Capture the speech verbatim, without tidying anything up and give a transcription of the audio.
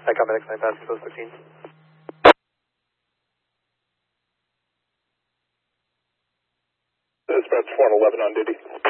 I copy next nine pass, post sixteen. Dispatch one eleven on duty.